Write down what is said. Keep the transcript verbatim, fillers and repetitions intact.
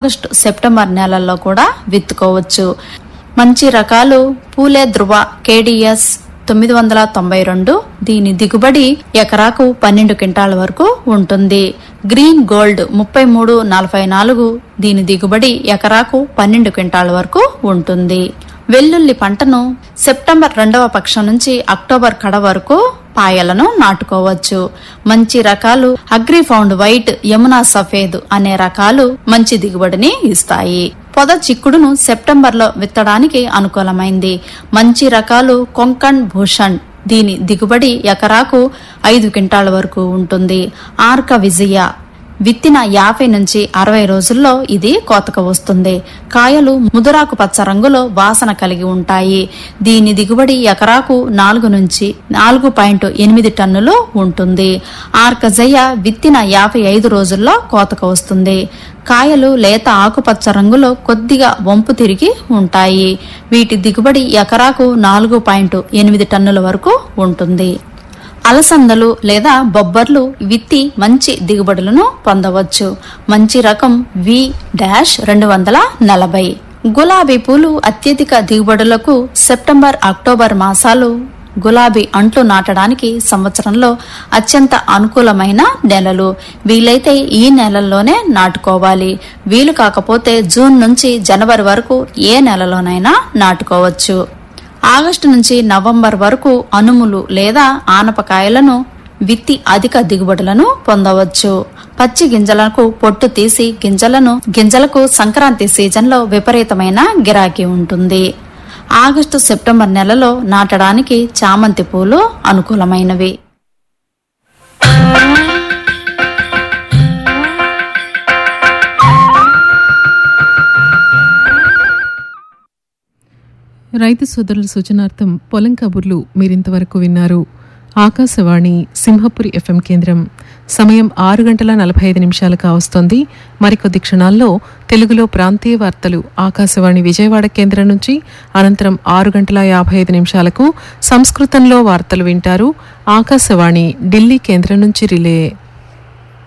August September నెలల్లో కూడా విత్తుకోవచ్చు. మంచి రకాలు పూలే ధృవ కేడిఎస్ తొమ్మిది వందల తొంభై రెండు. దీని దిగుబడి ఎకరాకు పన్నెండు క్వింటాల వరకు ఉంటుంది. గ్రీన్ గోల్డ్ ముప్పై మూడు నలభై నాలుగు. దీని దిగుబడి ఎకరాకు పన్నెండు క్వింటాల వరకు ఉంటుంది. వెల్లుల్లి పంటను సెప్టెంబర్ రెండవ పక్షం నుంచి అక్టోబర్ కడ వరకు పాయలను నాటుకోవచ్చు. మంచి రకాలు అగ్రిఫౌండ్ వైట్, యమునా సఫేద్ అనే రకాలు మంచి దిగుబడిని ఇస్తాయి. పొద చిక్కుడును సెప్టెంబర్ లో విత్తడానికి అనుకూలమైంది. మంచి రకాలు కొంకణ్ భూషణ్. దీని దిగుబడి ఎకరాకు ఐదు క్వింటాల వరకు ఉంటుంది. ఆర్క విజయ విత్తిన యాభై నుంచి అరవై రోజుల్లో ఇది కోతకు వస్తుంది. కాయలు ముదురాకు పచ్చ రంగులో వాసన కలిగి ఉంటాయి. దీని దిగుబడి ఎకరాకు నాలుగు నుంచి నాలుగు పాయింట్ ఎనిమిది టన్నులు ఉంటుంది. ఆర్కజయ విత్తిన యాభై ఐదు రోజుల్లో కోతకు వస్తుంది. కాయలు లేత ఆకుపచ్చ రంగులో కొద్దిగా వంపు తిరిగి ఉంటాయి. వీటి దిగుబడి ఎకరాకు నాలుగు పాయింట్ ఎనిమిది టన్నుల వరకు ఉంటుంది. అలసందలు లేదా బొబ్బర్లు విత్తి మంచి దిగుబడులను పొందవచ్చు. మంచి రకం వి డాష్ రెండు వందల నలభై. గులాబీ పూలు అత్యధిక దిగుబడులకు సెప్టెంబర్ అక్టోబర్ మాసాలు గులాబీ అంట్లు నాటడానికి సంవత్సరంలో అత్యంత అనుకూలమైన నెలలు. వీలైతే ఈ నెలల్లోనే నాటుకోవాలి. వీలు కాకపోతే జూన్ నుంచి జనవరి వరకు ఏ నెలలోనైనా నాటుకోవచ్చు. ఆగస్టు నుంచి నవంబర్ వరకు అనుములు లేదా ఆనపకాయలను విత్తి అధిక దిగుబడులను పొందవచ్చు. పచ్చి గింజలకు పొట్టు తీసి గింజలను గింజలకు సంక్రాంతి సీజన్లో విపరీతమైన గిరాకీ ఉంటుంది. ఆగస్టు సెప్టెంబర్ నెలలో నాటడానికి చామంతి పూలు అనుకూలమైనవి. రైతు సోదరుల సూచనార్థం పొలం కబుర్లు మీరింతవరకు విన్నారు. ఆకాశవాణి సింహపురి ఎఫ్ఎం కేంద్రం. సమయం ఆరు గంటల నలభై ఐదు నిమిషాలు కావస్తోంది. మరికొద్ది క్షణాల్లో తెలుగులో ప్రాంతీయ వార్తలు ఆకాశవాణి విజయవాడ కేంద్రం నుంచి, అనంతరం ఆరు గంటల యాభై ఐదు నిమిషాలకు సంస్కృతంలో వార్తలు వింటారు. ఆకాశవాణి ఢిల్లీ కేంద్రం నుంచి రిలే.